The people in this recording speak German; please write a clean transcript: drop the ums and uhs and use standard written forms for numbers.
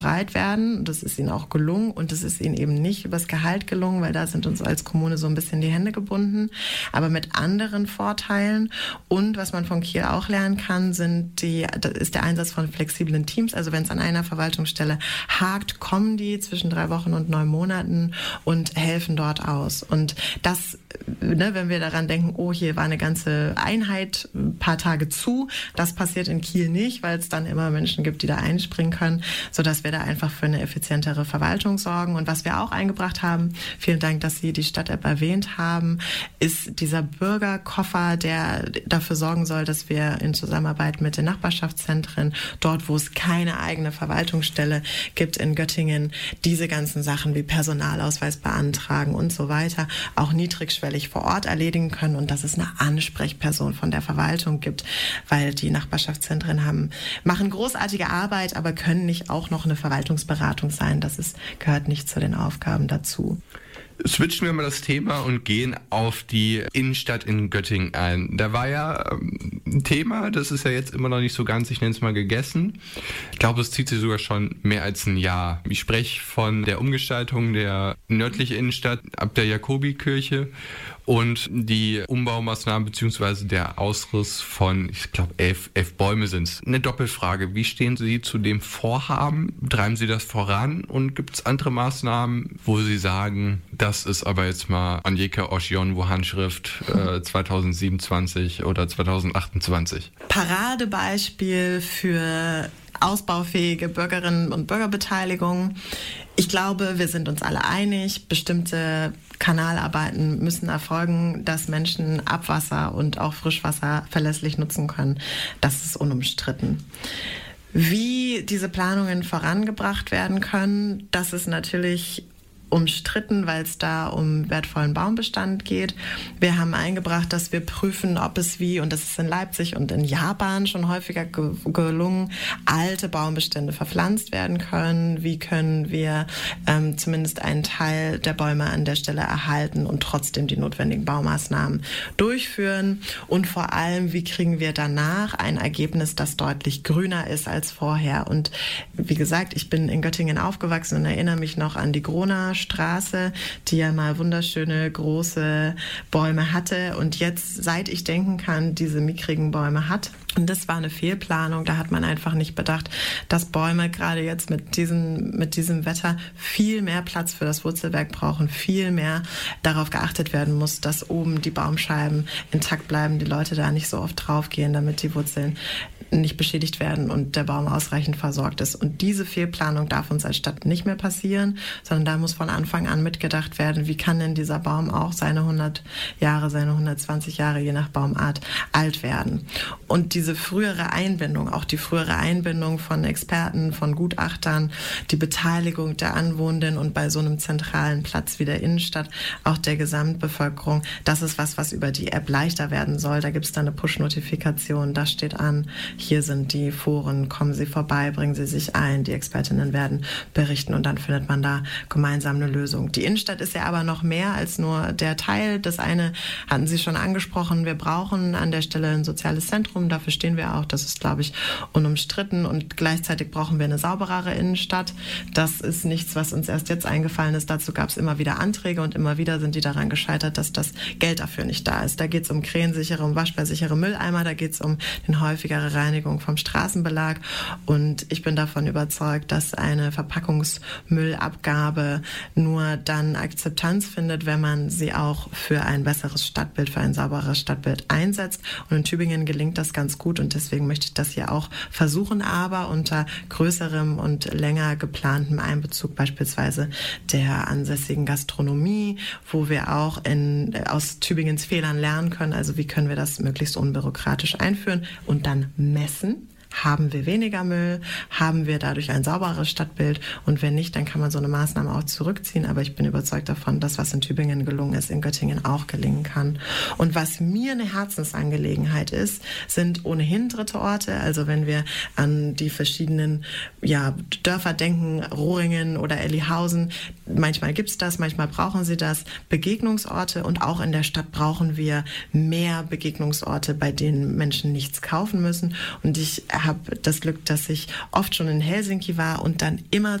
bereit werden. Das ist ihnen auch gelungen und es ist ihnen eben nicht übers Gehalt gelungen, weil da sind uns als Kommune so ein bisschen die Hände gebunden, aber mit anderen Vorteilen. Und was man von Kiel auch lernen kann, ist der Einsatz von flexiblen Teams. Also wenn es an einer Verwaltungsstelle hakt, kommen die zwischen 3 Wochen und 9 Monaten und helfen dort aus. Und das, wenn wir daran denken, oh, hier war eine ganze Einheit, ein paar Tage zu, das passiert in Kiel nicht, weil es dann immer Menschen gibt, die da einspringen können, sodass wir da einfach für eine effizientere Verwaltung sorgen. Und was wir auch eingebracht haben, vielen Dank, dass Sie die Stadt-App erwähnt haben, ist dieser Bürgerkoffer, der dafür sorgen soll, dass wir in Zusammenarbeit mit den Nachbarschaftszentren, dort wo es keine eigene Verwaltungsstelle gibt in Göttingen, diese ganzen Sachen wie Personalausweis beantragen und so weiter auch niedrigschwellig vor Ort erledigen können und dass es eine Ansprechperson von der Verwaltung gibt, weil die Nachbarschaftszentren machen großartige Arbeit, aber können nicht auch noch eine Verwaltungsberatung sein. Gehört nicht zu den Aufgaben dazu. Switchen wir mal das Thema und gehen auf die Innenstadt in Göttingen ein. Da war ja ein Thema, das ist ja jetzt immer noch nicht so ganz, ich nenne es mal gegessen. Ich glaube, es zieht sich sogar schon mehr als ein Jahr. Ich spreche von der Umgestaltung der nördlichen Innenstadt ab der Jakobikirche und die Umbaumaßnahmen bzw. der Ausriss von, ich glaube, 11 Bäume sind es. Eine Doppelfrage, wie stehen Sie zu dem Vorhaben? Treiben Sie das voran und gibt es andere Maßnahmen, wo Sie sagen, das ist aber jetzt mal Anjeka Oschionwu Handschrift 2027 oder 2028? Paradebeispiel für ausbaufähige Bürgerinnen und Bürgerbeteiligung. Ich glaube, wir sind uns alle einig, bestimmte Kanalarbeiten müssen erfolgen, dass Menschen Abwasser und auch Frischwasser verlässlich nutzen können. Das ist unumstritten. Wie diese Planungen vorangebracht werden können, das ist natürlich umstritten, weil es da um wertvollen Baumbestand geht. Wir haben eingebracht, dass wir prüfen, ob es und das ist in Leipzig und in Japan schon häufiger gelungen, alte Baumbestände verpflanzt werden können. Wie können wir zumindest einen Teil der Bäume an der Stelle erhalten und trotzdem die notwendigen Baumaßnahmen durchführen? Und vor allem, wie kriegen wir danach ein Ergebnis, das deutlich grüner ist als vorher? Und wie gesagt, ich bin in Göttingen aufgewachsen und erinnere mich noch an die Grona Straße, die ja mal wunderschöne große Bäume hatte und jetzt, seit ich denken kann, diese mickrigen Bäume hat. Und das war eine Fehlplanung. Da hat man einfach nicht bedacht, dass Bäume gerade jetzt mit diesem Wetter viel mehr Platz für das Wurzelwerk brauchen, viel mehr darauf geachtet werden muss, dass oben die Baumscheiben intakt bleiben, die Leute da nicht so oft draufgehen, damit die Wurzeln nicht beschädigt werden und der Baum ausreichend versorgt ist. Und diese Fehlplanung darf uns als Stadt nicht mehr passieren, sondern da muss von Anfang an mitgedacht werden, wie kann denn dieser Baum auch seine 100 Jahre, seine 120 Jahre, je nach Baumart, alt werden. Und diese frühere Einbindung, auch die frühere Einbindung von Experten, von Gutachtern, die Beteiligung der Anwohnenden und bei so einem zentralen Platz wie der Innenstadt auch der Gesamtbevölkerung, das ist was über die App leichter werden soll. Da gibt es dann eine Push-Notifikation, da steht an, hier sind die Foren, kommen Sie vorbei, bringen Sie sich ein, die Expertinnen werden berichten und dann findet man da gemeinsam eine Lösung. Die Innenstadt ist ja aber noch mehr als nur der Teil. Das eine hatten Sie schon angesprochen, wir brauchen an der Stelle ein soziales Zentrum, dafür stehen wir auch, das ist, glaube ich, unumstritten und gleichzeitig brauchen wir eine sauberere Innenstadt. Das ist nichts, was uns erst jetzt eingefallen ist. Dazu gab es immer wieder Anträge und immer wieder sind die daran gescheitert, dass das Geld dafür nicht da ist. Da geht es um krähensichere, um waschbärsichere Mülleimer, da geht es um den häufigere Reinigung vom Straßenbelag und ich bin davon überzeugt, dass eine Verpackungsmüllabgabe nur dann Akzeptanz findet, wenn man sie auch für ein besseres Stadtbild, für ein sauberes Stadtbild einsetzt. Und in Tübingen gelingt das ganz gut und deswegen möchte ich das hier auch versuchen, aber unter größerem und länger geplantem Einbezug beispielsweise der ansässigen Gastronomie, wo wir auch aus Tübingens Fehlern lernen können. Also wie können wir das möglichst unbürokratisch einführen und dann messen? Haben wir weniger Müll? Haben wir dadurch ein sauberes Stadtbild? Und wenn nicht, dann kann man so eine Maßnahme auch zurückziehen. Aber ich bin überzeugt davon, dass was in Tübingen gelungen ist, in Göttingen auch gelingen kann. Und was mir eine Herzensangelegenheit ist, sind ohnehin dritte Orte. Also wenn wir an die verschiedenen Dörfer denken, Rohringen oder Ellihausen, manchmal gibt's das, manchmal brauchen sie das. Begegnungsorte und auch in der Stadt brauchen wir mehr Begegnungsorte, bei denen Menschen nichts kaufen müssen. Und ich habe das Glück, dass ich oft schon in Helsinki war und dann immer